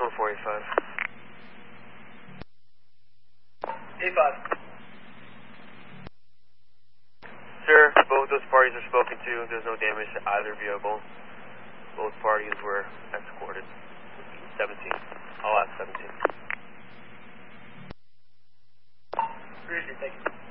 445. A5. Sir, both those parties are spoken to. There's no damage to either vehicle. Both parties were escorted. 17. I'll ask 17. Appreciate it, thank you.